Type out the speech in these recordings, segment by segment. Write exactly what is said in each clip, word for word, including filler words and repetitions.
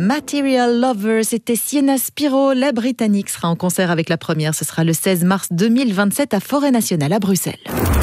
Material Lover, c'était Sienna Spiro. La Britannique sera en concert avec la première. Ce sera le seize mars deux mille vingt-sept à Forêt Nationale à Bruxelles.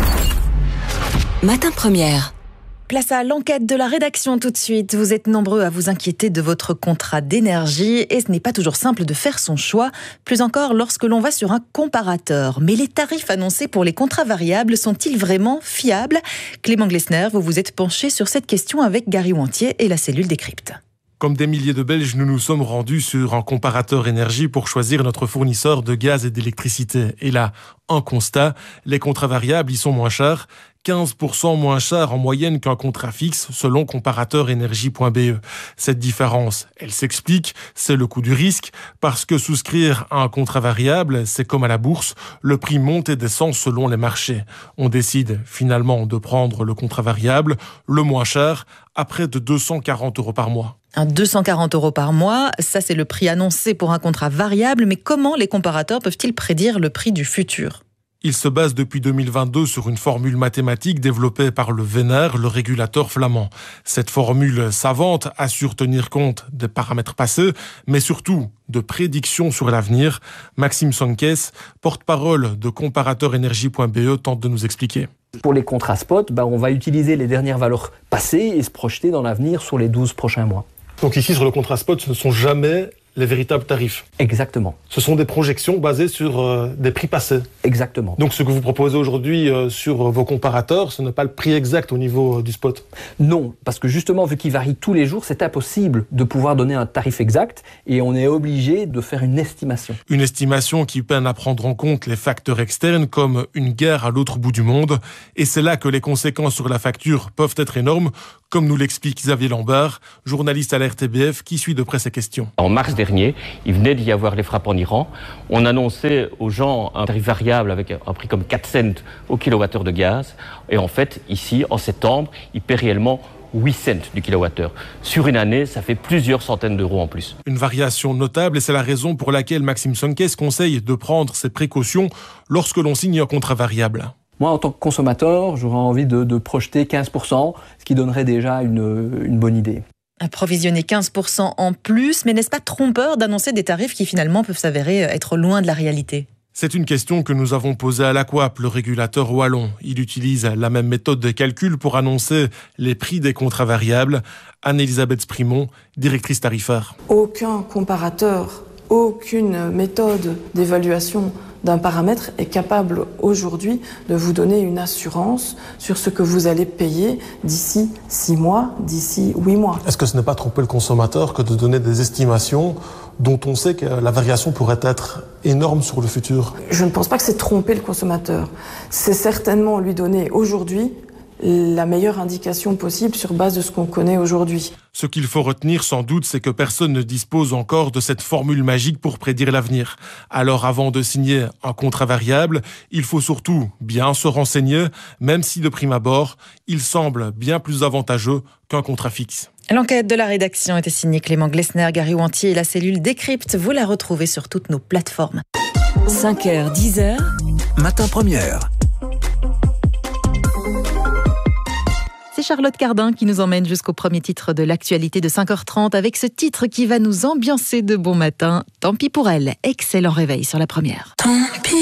Matin Première. Place à l'enquête de la rédaction tout de suite. Vous êtes nombreux à vous inquiéter de votre contrat d'énergie et ce n'est pas toujours simple de faire son choix, plus encore lorsque l'on va sur un comparateur. Mais les tarifs annoncés pour les contrats variables sont-ils vraiment fiables ? Clément Glessner, vous vous êtes penché sur cette question avec Gary Wantier et la cellule Décrypte. Comme des milliers de Belges, nous nous sommes rendus sur un comparateur énergie pour choisir notre fournisseur de gaz et d'électricité. Et là, un constat, les contrats variables, ils sont moins chers, quinze pour cent moins chers en moyenne qu'un contrat fixe selon comparateur énergie point b e. Cette différence, elle s'explique, c'est le coût du risque, parce que souscrire à un contrat variable, c'est comme à la bourse, le prix monte et descend selon les marchés. On décide finalement de prendre le contrat variable, le moins cher, à près de deux cent quarante euros par mois. deux cent quarante euros par mois, ça c'est le prix annoncé pour un contrat variable, mais comment les comparateurs peuvent-ils prédire le prix du futur ? Il se base depuis deux mille vingt-deux sur une formule mathématique développée par le V N R, le régulateur flamand. Cette formule savante assure tenir compte des paramètres passés, mais surtout de prédictions sur l'avenir. Maxime Sonkes, porte-parole de comparateur énergie point b e, tente de nous expliquer. Pour les contrats spot, bah, on va utiliser les dernières valeurs passées et se projeter dans l'avenir sur les douze prochains mois. Donc ici, sur le contrat spot, ce ne sont jamais les véritables tarifs. Exactement. Ce sont des projections basées sur euh, des prix passés. Exactement. Donc ce que vous proposez aujourd'hui euh, sur vos comparateurs, ce n'est pas le prix exact au niveau euh, du spot ? Non, parce que justement, vu qu'il varie tous les jours, c'est impossible de pouvoir donner un tarif exact et on est obligé de faire une estimation. Une estimation qui peine à prendre en compte les facteurs externes comme une guerre à l'autre bout du monde. Et c'est là que les conséquences sur la facture peuvent être énormes, comme nous l'explique Xavier Lambert, journaliste à la R T B F qui suit de près ces questions. En mars dernier, il venait d'y avoir les frappes en Iran. On annonçait aux gens un tarif variable avec un prix comme quatre cents au kilowattheure de gaz. Et en fait, ici, en septembre, il paie réellement huit cents du kilowattheure. Sur une année, ça fait plusieurs centaines d'euros en plus. Une variation notable et c'est la raison pour laquelle Maxime Sonkes conseille de prendre ses précautions lorsque l'on signe un contrat variable. Moi, en tant que consommateur, j'aurais envie de, de projeter quinze pour cent, ce qui donnerait déjà une, une bonne idée. Approvisionner quinze pour cent en plus, mais n'est-ce pas trompeur d'annoncer des tarifs qui finalement peuvent s'avérer être loin de la réalité ? C'est une question que nous avons posée à l'Aquap, le régulateur wallon. Il utilise la même méthode de calcul pour annoncer les prix des contrats variables. Anne-Elisabeth Sprimont, directrice tarifaire. Aucun comparateur, aucune méthode d'évaluation d'un paramètre est capable aujourd'hui de vous donner une assurance sur ce que vous allez payer d'ici six mois, d'ici huit mois. Est-ce que ce n'est pas tromper le consommateur que de donner des estimations dont on sait que la variation pourrait être énorme sur le futur ? Je ne pense pas que c'est tromper le consommateur. C'est certainement lui donner aujourd'hui la meilleure indication possible sur base de ce qu'on connaît aujourd'hui. Ce qu'il faut retenir sans doute, c'est que personne ne dispose encore de cette formule magique pour prédire l'avenir. Alors avant de signer un contrat variable, il faut surtout bien se renseigner, même si de prime abord, il semble bien plus avantageux qu'un contrat fixe. L'enquête de la rédaction était signée Clément Glessner, Gary Wantier et la cellule Décrypte. Vous la retrouvez sur toutes nos plateformes. cinq heures, dix heures. Matin Première. C'est Charlotte Cardin qui nous emmène jusqu'au premier titre de l'actualité de cinq heures trente avec ce titre qui va nous ambiancer de bon matin. Tant pis pour elle. Excellent réveil sur la première. Tant pis.